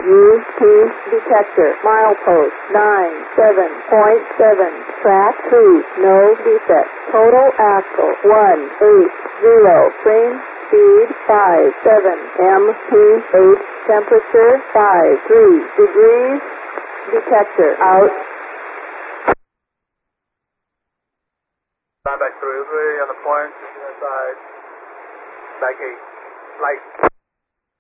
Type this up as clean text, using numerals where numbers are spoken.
UP detector, milepost 97.7, track 2, no defect. Total axle 180, frame speed 57, MP8, temperature 53 degrees, detector out. Back through, on the point, inside, back 8, light.